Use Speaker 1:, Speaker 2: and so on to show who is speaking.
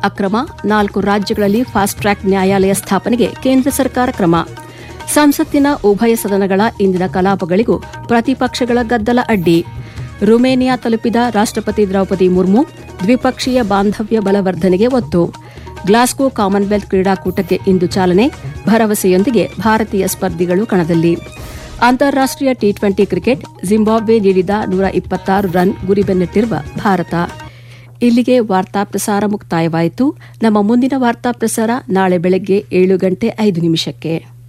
Speaker 1: ಅಕ್ರಮ, 4 ರಾಜ್ಯಗಳಲ್ಲಿ fast track ನ್ಯಾಯಾಲಯ ಸ್ಥಾಪನೆಗೆ ಕೇಂದ್ರ ಸರ್ಕಾರ ಕ್ರಮ. ಸಂಸತ್ತಿನ ಉಭಯ ಸದನಗಳ ಇಂದಿನ ಕಲಾಪಗಳಿಗೂ ಪ್ರತಿಪಕ್ಷಗಳ ಗದ್ದಲ ಅಡ್ಡಿ. ರುಮೇನಿಯಾ ತಲುಪಿದ ರಾಷ್ಟ್ರಪತಿ ದ್ರೌಪದಿ ಮುರ್ಮು ದ್ವಿಪಕ್ಷೀಯ ಬಾಂಧವ್ಯ ಬಲವರ್ಧನೆಗೆ ಒತ್ತು. ಗ್ಲಾಸ್ಗೋ ಕಾಮನ್ವೆಲ್ತ್ ಕ್ರೀಡಾಕೂಟಕ್ಕೆ ಇಂದು ಚಾಲನೆ. ಭರವಸೆಯೊಂದಿಗೆ ಭಾರತೀಯ ಸ್ಪರ್ಧಿಗಳು ಕಣದಲ್ಲಿ. ಅಂತಾರಾಷ್ಟೀಯ ಟಿ20 ಕ್ರಿಕೆಟ್ ಜಿಂಬಾಬ್ವೆ ನೀಡಿದ 126 ರನ್ ಗುರಿ ಬೆನ್ನಟ್ಟಿರುವ ಭಾರತ. ಇಲ್ಲಿಗೆ ವಾರ್ತಾ ಪ್ರಸಾರ ಮುಕ್ತಾಯವಾಯಿತು. ನಮ್ಮ ಮುಂದಿನ ವಾರ್ತಾ ಪ್ರಸಾರ ನಾಳೆ ಬೆಳಗ್ಗೆ 7:05 ನಿಮಿಷಕ್ಕೆ.